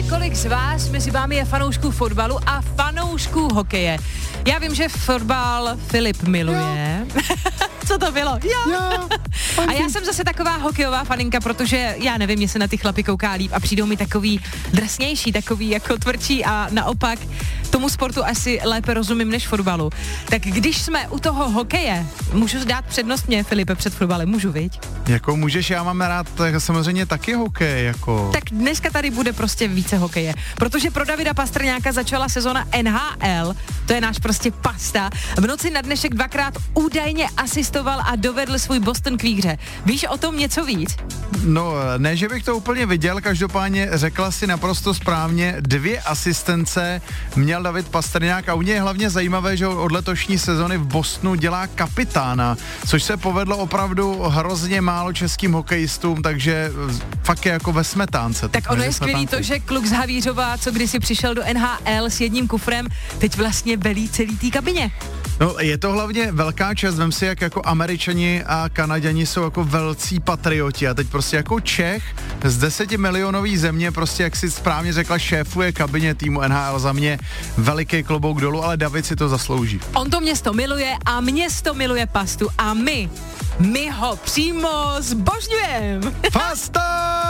kolik z vás mezi vámi je fanoušků fotbalu a fanoušků hokeje? Já vím, že fotbal Filip miluje. Co to bylo? Jo. A já jsem zase taková hokejová faninka, protože já nevím, jestli na ty chlapy kouká líp a přijdou mi takový drsnější, takový jako tvrdší a naopak tomu sportu asi lépe rozumím než fotbalu. Tak když jsme u toho hokeje, můžu dát přednost mě, Filipe, před fotbalem, můžu, viď? Jako můžeš, já mám rád samozřejmě taky hokej, jako. Tak dneska tady bude prostě více hokeje, protože pro Davida Pastrňáka začala sezona NHL, to je náš prostě pasta. V noci na dnešek 2krát údajně asistoval a dovedl svůj Boston k výhře. Víš o tom něco víc? No, ne, že bych to úplně viděl, každopádně řekla si naprosto správně, 2 asistence měl David Pastrňák a u něj je hlavně zajímavé, že od letošní sezony v Bostonu dělá kapitána, což se povedlo opravdu hrozně málo českým hokejistům, takže fakt je jako ve smetánce. Tak ono je skvělý to, že kluk z Havířova, co kdysi přišel do NHL s jedním kufrem, teď vlastně velí celý té kabině. No, je to hlavně velká čest, vem si, jak jako Američani a Kanaďani jsou jako velcí patrioti a teď prostě jako Čech z 10 milionový země, prostě jak si správně řekla, šéfuje kabině týmu NHL, za mě veliký klobouk dolů, ale David si to zaslouží. On to město miluje a město miluje pastu a my ho přímo zbožňujeme. Pasta!